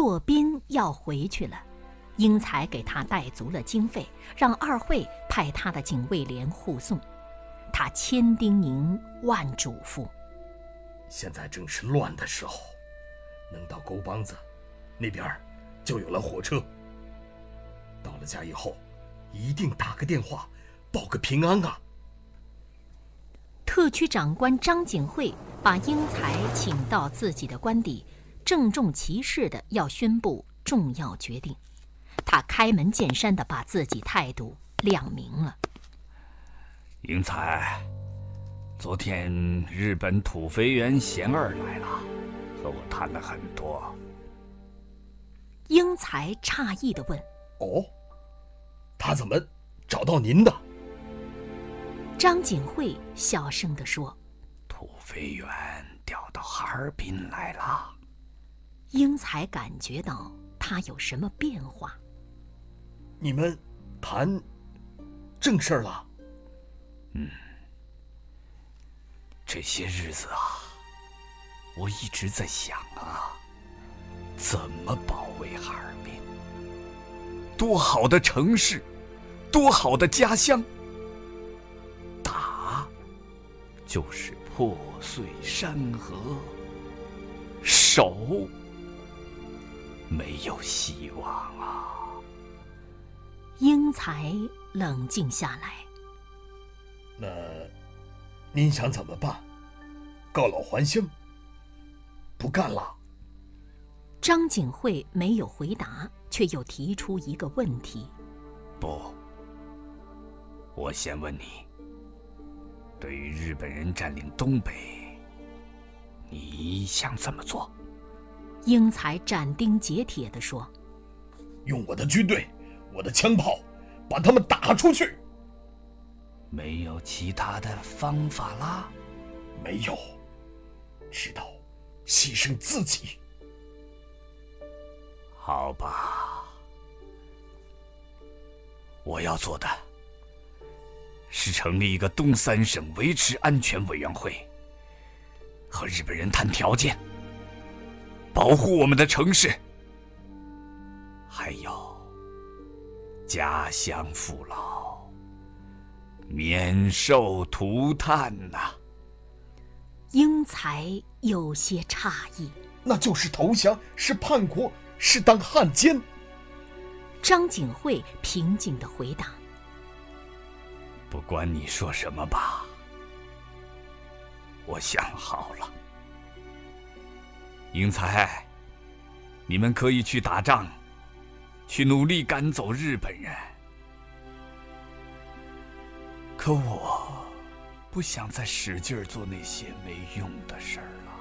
骆宾要回去了，英才给他带足了经费，让二会派他的警卫连护送。他千叮咛万嘱咐： 现在正是乱的时候，能到沟帮子那边就有了火车。到了家以后，一定打个电话报个平安啊。 特区长官张景惠把英才请到自己的官邸，郑重其事地要宣布重要决定。他开门见山地把自己态度亮明了。 英才，昨天日本土肥原贤二来了，和我谈了很多。 英才诧异地问： 哦，他怎么找到您的？ 张景惠小声地说： 土肥原调到哈尔滨来了。 英才感觉到他有什么变化。 你们谈正事儿了？ 这些日子啊，我一直在想啊，怎么保卫哈尔滨？多好的城市，多好的家乡，打就是破碎山河，守没有希望啊。 英才冷静下来。 那您想怎么办？告老还乡？不干了？ 张景惠没有回答，却又提出一个问题： 不，我先问你，对于日本人占领东北，你想怎么做？ 英才斩钉截铁地说： 用我的军队，我的枪炮，把他们打出去。 没有其他的方法啦？ 没有，直到牺牲自己。 好吧，我要做的是成立一个东三省维持安全委员会，和日本人谈条件，保护我们的城市，还有家乡父老免受涂炭呐。 英才有些诧异。 那就是投降，是叛国，是当汉奸。 张景惠平静地回答： 不管你说什么吧，我想好了。英才，你们可以去打仗，去努力赶走日本人。可我不想再使劲做那些没用的事儿了。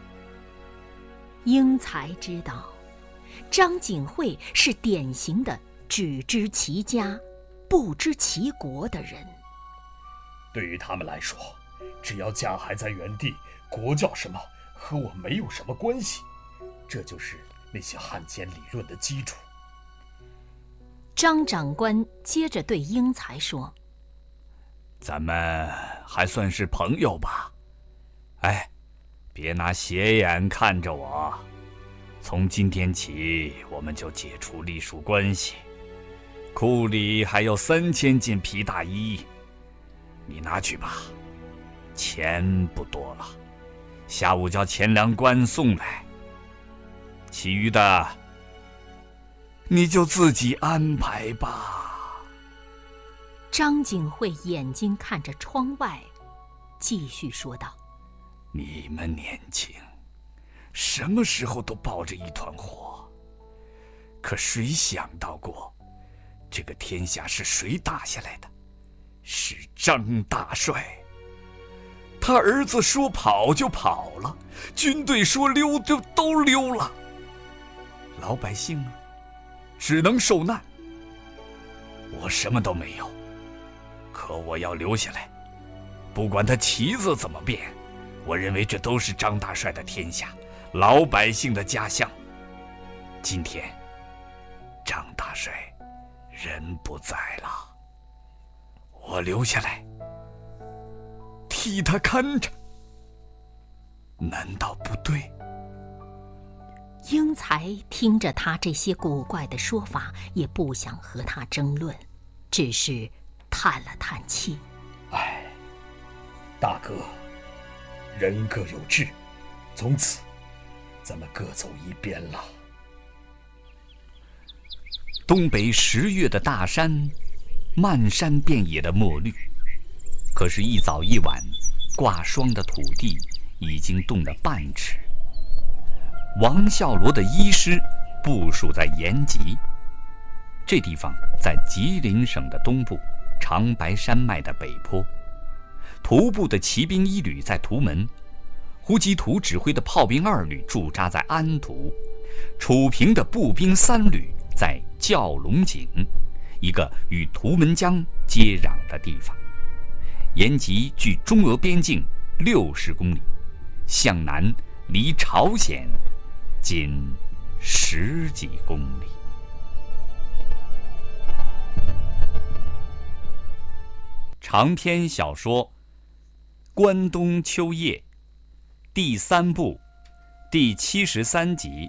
英才知道，张景惠是典型的只知其家，不知其国的人。 对于他们来说，只要家还在原地，国叫什么和我没有什么关系。这就是那些汉奸理论的基础。 张长官接着对英才说： 咱们还算是朋友吧？哎，别拿斜眼看着我。从今天起，我们就解除隶属关系。库里还有3000件皮大衣，你拿去吧。钱不多了，下午叫钱粮官送来。其余的，你就自己安排吧。 张景惠眼睛看着窗外，继续说道： 你们年轻，什么时候都抱着一团火，可谁想到过，这个天下是谁打下来的？是张大帅。他儿子说跑就跑了，军队说溜就都溜了，老百姓啊，只能受难。我什么都没有，可我要留下来，不管他旗子怎么变，我认为这都是张大帅的天下，老百姓的家乡。今天张大帅人不在了，我留下来替他看着，难道不对？ 英才听着他这些古怪的说法，也不想和他争论，只是叹了叹气。 哎，大哥，人各有志，从此咱们各走一边了。 东北10月的大山，漫山遍野的墨绿，可是，一早一晚，挂霜的土地已经冻了半尺。王孝罗的医师部署在延吉，这地方在吉林省的东部，长白山脉的北坡。徒步的骑兵1旅在图门，胡吉图指挥的炮兵2旅驻扎在安图，楚平的步兵3旅在教龙井，一个与图门江接壤的地方。延吉距中俄边境60公里，向南离朝鲜仅10几公里。长篇小说《关东秋夜》第3部第73集。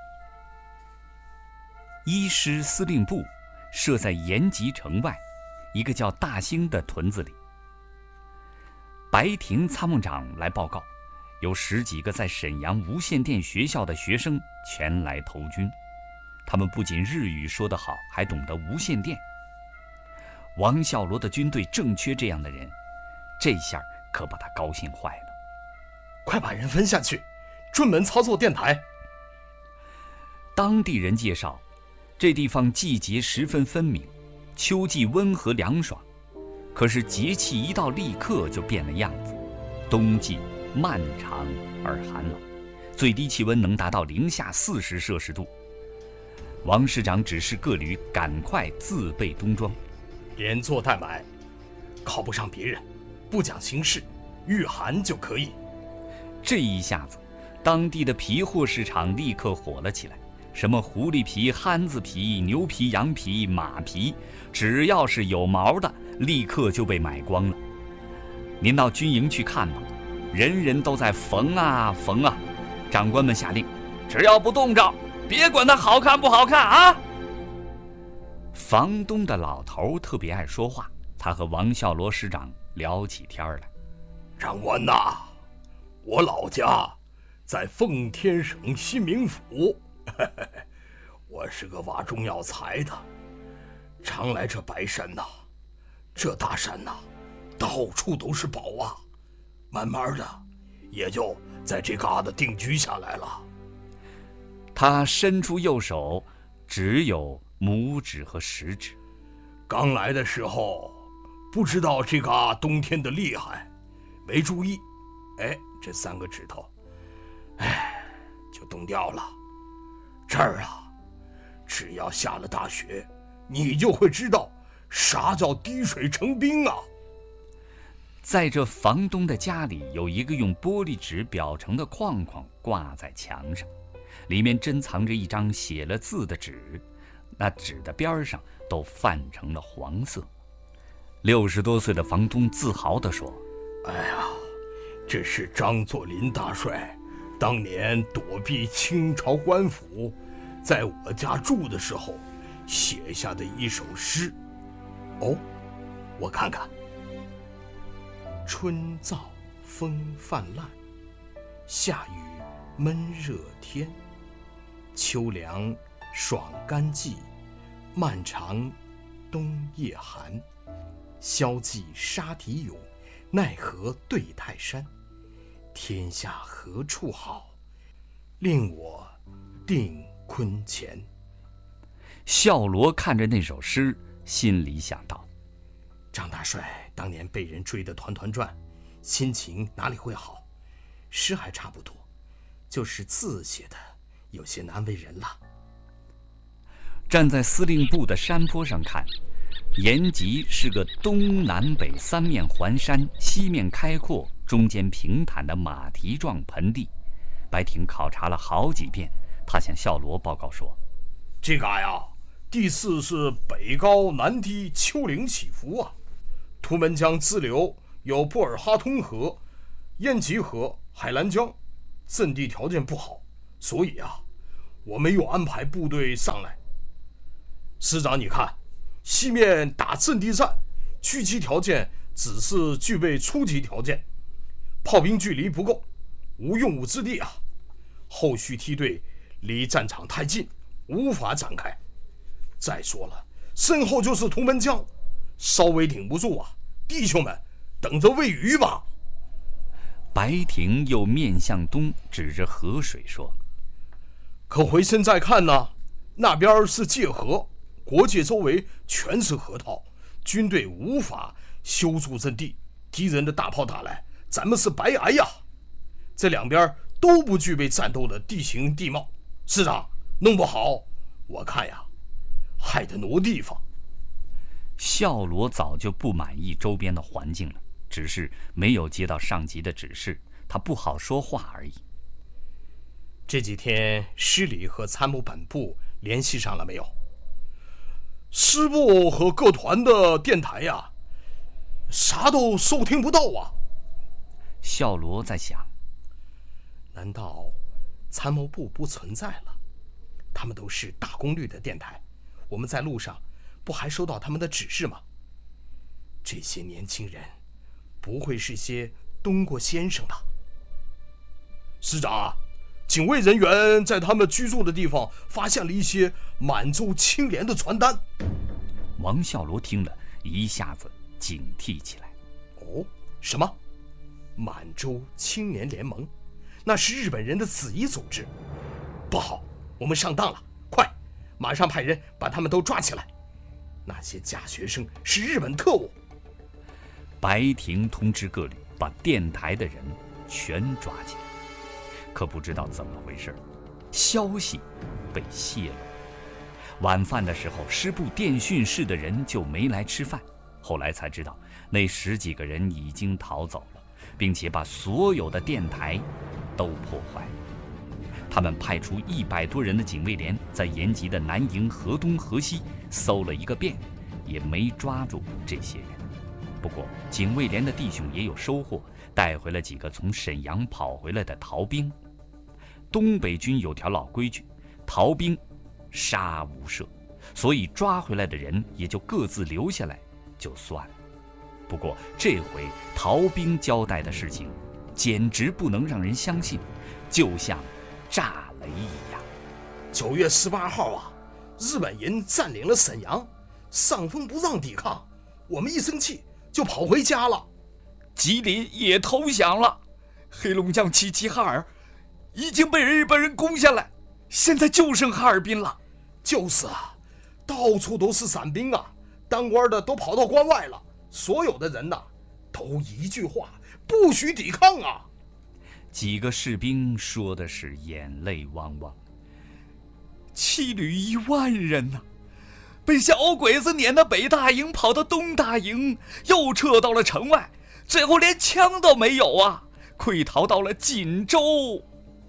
一师司令部设在延吉城外一个叫大兴的屯子里。白亭参谋长来报告，有10几个在沈阳无线电学校的学生前来投军，他们不仅日语说得好，还懂得无线电。王孝罗的军队正缺这样的人，这下可把他高兴坏了。 快把人分下去，专门操作电台。 当地人介绍，这地方季节十分分明，秋季温和凉爽，可是节气一到立刻就变了样子。冬季漫长而寒冷，最低气温能达到零下40摄氏度。王师长指示各旅赶快自备冬装， 连做带买，靠不上别人，不讲形式，御寒就可以。 这一下子，当地的皮货市场立刻火了起来。什么狐狸皮、憨子皮、牛皮、羊皮、马皮，只要是有毛的，立刻就被买光了。您到军营去看吧，人人都在缝啊缝啊。长官们下令，只要不冻着，别管它好看不好看啊。房东的老头特别爱说话，他和王孝罗师长聊起天来。 长官呐，我老家在奉天省新民府。我是个挖中药材的，常来这白山呐，这大山呐，到处都是宝啊，慢慢的也就在这嘎达定居下来了。 他伸出右手，只有拇指和食指。 刚来的时候不知道这嘎冬天的厉害，没注意，这3个指头，就冻掉了。这儿啊，只要下了大雪，你就会知道啥叫滴水成冰啊。 在这房东的家里，有一个用玻璃纸裱成的框框挂在墙上，里面珍藏着一张写了字的纸，那纸的边上都泛成了黄色。60多岁的房东自豪地说：“ 哎呀，这是张作霖大帅当年躲避清朝官府，在我家住的时候写下的一首诗。哦，我看看。春燥风泛滥，夏雨闷热天，秋凉爽干季，漫长冬夜寒。萧骑沙蹄勇，奈何对泰山。天下何处好，令我定坤前。” 孝罗看着那首诗，心里想到： 张大帅当年被人追得团团转，心情哪里会好？诗还差不多，就是字写的有些难为人了。 站在司令部的山坡上看，延吉是个东南北3面环山，西面开阔，中间平坦的马蹄状盆地。白亭考察了好几遍，他向孝罗报告说：“ 这嘎呀，地势是北高南低，丘陵起伏啊。图们江支流有布尔哈通河、延吉河、海兰江，阵地条件不好，所以啊， 我没有安排部队上来。师长，你看，西面打阵地战，狙击条件只是具备初级条件，炮兵距离不够，无用武之地啊。后续梯队离战场太近，无法展开。再说了，身后就是图们江，稍微顶不住啊，弟兄们，等着喂鱼吧。 白亭又面向东，指着河水说：“ 可回身再看呢，那边是界河，国界周围全是河套，军队无法修筑阵地，敌人的大炮打来，咱们是白挨呀。这两边都不具备战斗的地形地貌，师长，弄不好，我看呀，还得挪地方。” 孝罗早就不满意周边的环境了，只是没有接到上级的指示，他不好说话而已。 这几天师里和参谋本部联系上了没有？师部和各团的电台呀，啥都收听不到啊。 孝罗在想， 难道参谋部不存在了？他们都是大功率的电台，我们在路上不还收到他们的指示吗？这些年轻人不会是些东郭先生吧？师长，警卫人员在他们居住的地方发现了一些满洲青联的传单。 王孝罗听了一下子警惕起来。 哦，什么？满洲青年联盟？那是日本人的子裔组织。不好，我们上当了！快，马上派人把他们都抓起来。那些假学生是日本特务。 白亭通知各旅，把电台的人全抓起来。可不知道怎么回事，消息被泄露。晚饭的时候，师部电讯室的人就没来吃饭。后来才知道，那10几个人已经逃走了，并且把所有的电台都破坏。他们派出100多人的警卫连，在延吉的南营、河东、河西搜了一个遍，也没抓住这些人。不过，警卫连的弟兄也有收获，带回了几个从沈阳跑回来的逃兵。东北军有条老规矩，逃兵杀无赦，所以抓回来的人也就各自留下来就算了。不过这回逃兵交代的事情简直不能让人相信，就像炸雷一样。 9月18号啊，日本人占领了沈阳，上峰不让抵抗，我们一生气就跑回家了。 吉林也投降了，黑龙江齐齐哈尔已经被日本人攻下来，现在就剩哈尔滨了。 就是啊，到处都是散兵啊，当官的都跑到关外了，所有的人呐，都一句话，不许抵抗啊。 几个士兵说的是眼泪汪汪。7旅1万人呐，被小鬼子撵到北大营，跑到东大营，又撤到了城外，最后连枪都没有啊，溃逃到了锦州。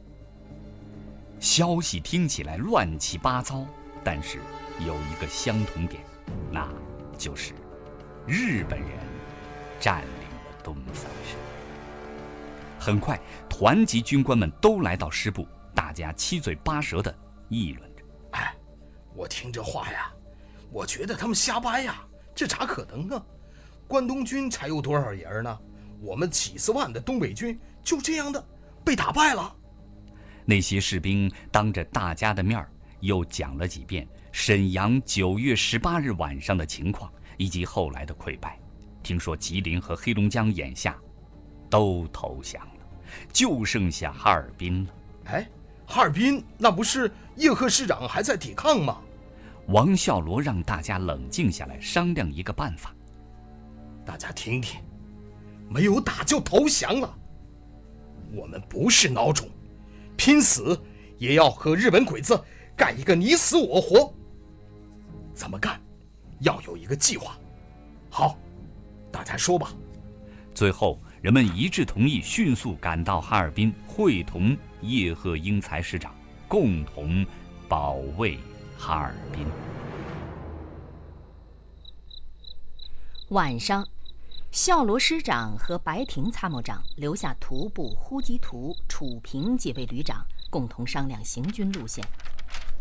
消息听起来乱七八糟，但是有一个相同点，那就是日本人占领了东三省。很快，团级军官们都来到师部，大家七嘴八舌地议论着。 哎，我听这话呀，我觉得他们瞎掰呀，这咋可能啊？关东军才有多少人呢？我们几十万的东北军就这样的被打败了。 那些士兵当着大家的面又讲了几遍沈阳9月18日晚上的情况，以及后来的溃败。听说吉林和黑龙江眼下都投降了，就剩下哈尔滨了。 哎，哈尔滨那不是叶赫师长还在抵抗吗？ 王孝罗让大家冷静下来，商量一个办法。 大家听听，没有打就投降了，我们不是孬种，拼死也要和日本鬼子干一个你死我活。怎么干？要有一个计划。好，大家说吧。 最后，人们一致同意迅速赶到哈尔滨，会同叶赫英才师长，共同保卫哈尔滨。 晚上，孝罗师长和白亭参谋长留下徒步、呼吉图、楚平几位旅长，共同商量行军路线。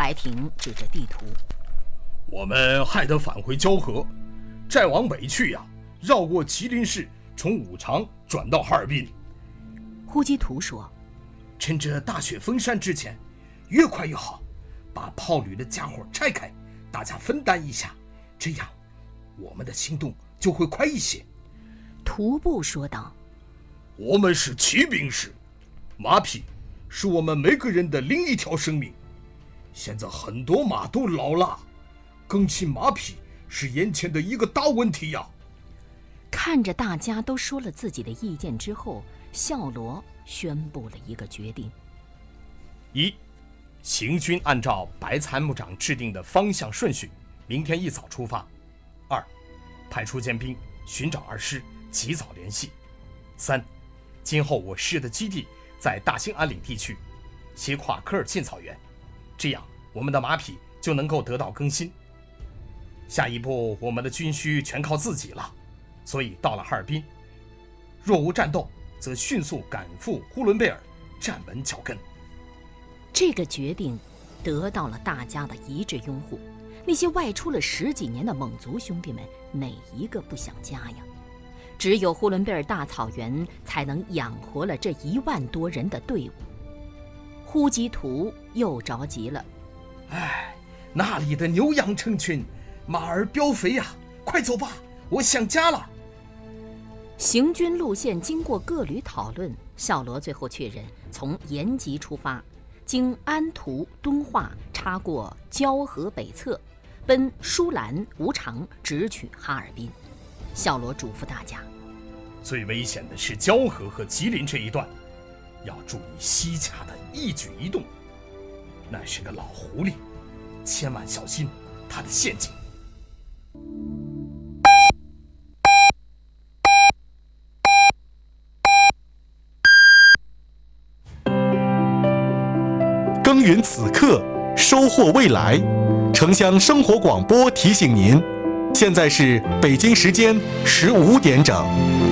白亭指着地图：“ 我们还得返回交河，再往北去呀，绕过吉林市，从五常转到哈尔滨。” 呼机图说：“ 趁着大雪封山之前，越快越好，把炮旅的家伙拆开，大家分担一下，这样我们的行动就会快一些。” 徒步说道：“ 我们是骑兵士，马匹是我们每个人的另一条生命。现在很多马都老了，更新马匹是眼前的一个大问题呀。” 看着大家都说了自己的意见之后，孝罗宣布了一个决定： 一，行军按照白参谋长制定的方向顺序，明天一早出发。二，派出尖兵寻找二师，及早联系。三，今后我师的基地在大兴安岭地区，斜跨科尔沁草原，这样我们的马匹就能够得到更新。下一步我们的军需全靠自己了，所以到了哈尔滨，若无战斗，则迅速赶赴呼伦贝尔，站稳脚跟。 这个决定得到了大家的一致拥护。那些外出了10几年的蒙族兄弟们，哪一个不想家呀？只有呼伦贝尔大草原才能养活了这1万多人的队伍。呼机图又着急了：“ 哎，那里的牛羊成群，马儿膘肥呀！快走吧，我想家了。” 行军路线经过各旅讨论，孝罗最后确认从延吉出发，经安图、敦化，插过交河北侧，奔舒兰、吴常，直取哈尔滨。孝罗嘱咐大家： 最危险的是交河和吉林这一段，要注意西卡的一举一动。那是个老狐狸，千万小心他的陷阱。 耕耘此刻，收获未来。城乡生活广播提醒您，现在是北京时间15点整。